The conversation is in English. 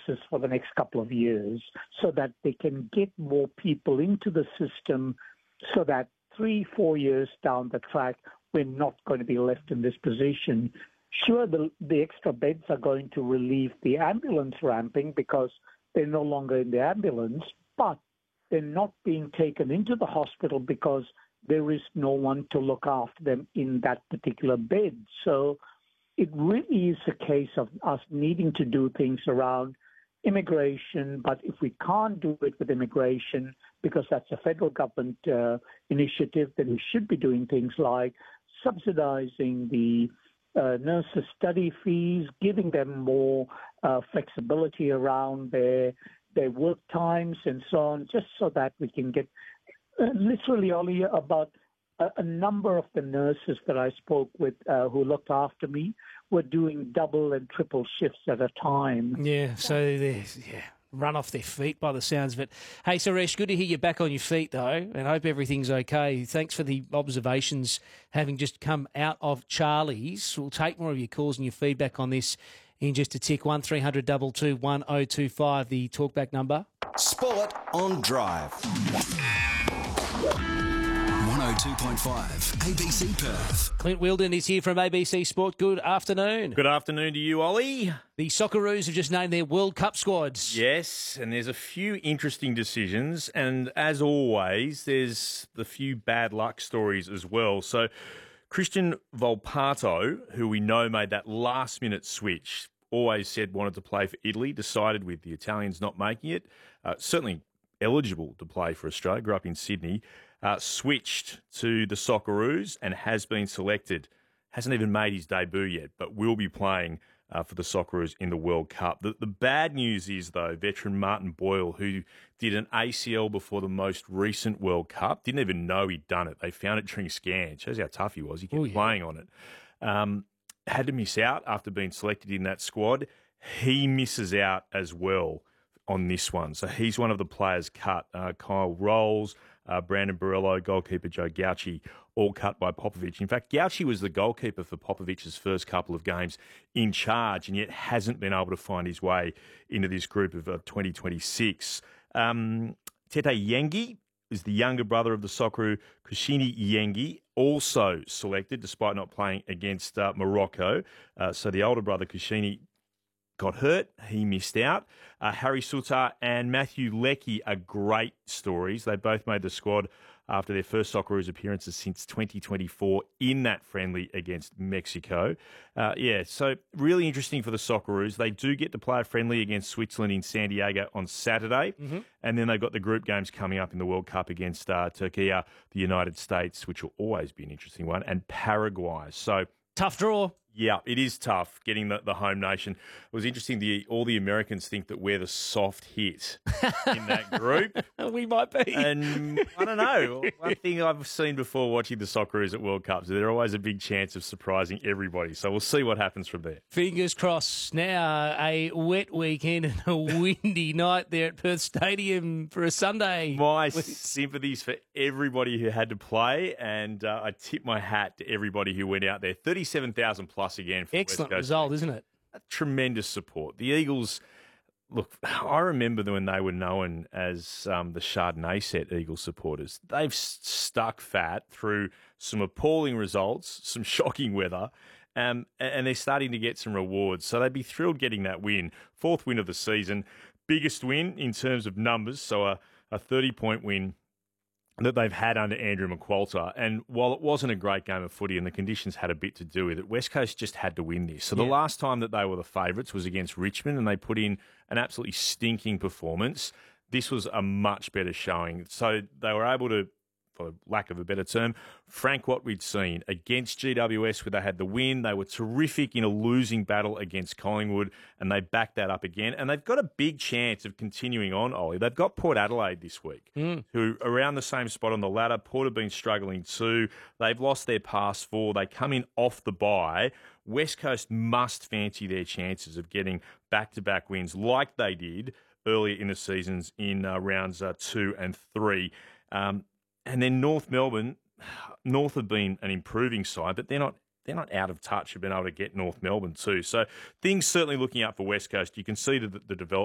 nurses for the next couple of years so that they can get more people into the system so that 3-4 years down the track, we're not going to be left in this position. Sure, the extra beds are going to relieve the ambulance ramping because they're no longer in the ambulance, but they're not being taken into the hospital because there is no one to look after them in that particular bed. So it really is a case of us needing to do things around immigration, but if we can't do it with immigration because that's a federal government initiative, then we should be doing things like subsidizing the nurses' study fees, giving them more flexibility around their work times and so on, just so that we can get literally only about a number of the nurses that I spoke with who looked after me were doing double and triple shifts at a time. Yeah, so they run off their feet by the sounds of it. Hey, Suresh, good to hear you back on your feet, though, and I hope everything's okay. Thanks for the observations, having just come out of Charlie's. We'll take more of your calls and your feedback on this in just a tick. 1300 222 1025, the talkback number. Sport on Drive. 102.5 ABC Perth. Clint Wheeldon is here from ABC Sport. Good afternoon. Good afternoon to you, Ollie. The Socceroos have just named their World Cup squads. Yes, and there's a few interesting decisions, and as always, there's the few bad luck stories as well. So Christian Volpato, who we know made that last-minute switch, always said wanted to play for Italy, decided with the Italians not making it, certainly eligible to play for Australia, grew up in Sydney, switched to the Socceroos and has been selected. Hasn't even made his debut yet, but will be playing for the Socceroos in the World Cup. The bad news is, though, veteran Martin Boyle, who did an ACL before the most recent World Cup, didn't even know he'd done it. They found it during scan. Shows how tough he was. He kept playing on it. Had to miss out after being selected in that squad. He misses out as well on this one. So he's one of the players cut. Kyle Rolls, Brandon Borello, goalkeeper Joe Gauci, all cut by Popovic. In fact, Gauci was the goalkeeper for Popovic's first couple of games in charge and yet hasn't been able to find his way into this group of 2026. Tete Yengi is the younger brother of the Socceroo, Kushini Yengi, also selected despite not playing against Morocco. So the older brother, Kushini, got hurt. He missed out. Harry Suter and Matthew Leckie are great stories. They both made the squad after their first Socceroos appearances since 2024 in that friendly against Mexico. So really interesting for the Socceroos. They do get to play a friendly against Switzerland in San Diego on Saturday, and then they've got the group games coming up in the World Cup against Turkey, the United States, which will always be an interesting one, and Paraguay. So tough draw. Yeah, it is tough getting the home nation. It was interesting, all the Americans think that we're the soft hit in that group. We might be. And I don't know. One thing I've seen before watching the Socceroos at World Cups, there's always a big chance of surprising everybody. So we'll see what happens from there. Fingers crossed. Now a wet weekend and a windy night there at Perth Stadium for a Sunday. My sympathies for everybody who had to play, and I tip my hat to everybody who went out there. 37,000 plus again. For excellent result, isn't it? Tremendous support. The Eagles, look, I remember when they were known as the Chardonnay set Eagles supporters. They've stuck fat through some appalling results, some shocking weather, and they're starting to get some rewards. So they'd be thrilled getting that win. 4th win of the season. Biggest win in terms of numbers, so a 30-point win that they've had under Andrew McQualter. And while it wasn't a great game of footy and the conditions had a bit to do with it, West Coast just had to win this. So the last time that they were the favourites was against Richmond, and they put in an absolutely stinking performance. This was a much better showing. So they were able to, for lack of a better term, frank what we'd seen against GWS, where they had the win. They were terrific in a losing battle against Collingwood, and they backed that up again. And they've got a big chance of continuing on, Ollie. They've got Port Adelaide this week, who are around the same spot on the ladder. Port have been struggling too. They've lost their past 4. They come in off the bye. West Coast must fancy their chances of getting back-to-back wins like they did earlier in the seasons in rounds 2 and 3. And then North Melbourne, North have been an improving side, but they're not out of touch. Have been able to get North Melbourne too. So things certainly looking up for West Coast. You can see the development